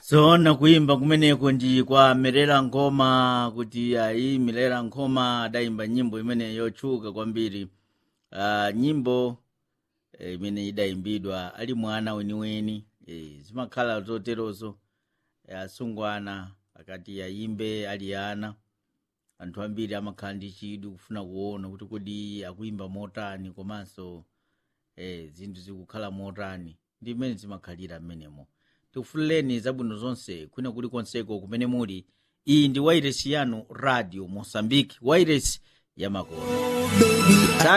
Zoona kuimba kumeneko ndi kwa Merera Nkoma, kuti ayi Merera Nkoma adaimba nyimbo imene yotchuka kwambiri. Nyimbo imene idaimbidwa ali mwana weniweni, zimakhala zoterozo, asungwana akati ayimbe ali ana. Anthu ambiri amakhala ndi chidwi kufuna kuona kuti kodi akuimba motani komanso zinthu zikukhala motani. Ndi imene zimakhalira mmenemo. Tikufuleni zabwino zonse kwina kuli konseko kumene muli. Iyi ndi Wairesi yanu Radio Mozambique, Wairesi ya Makono.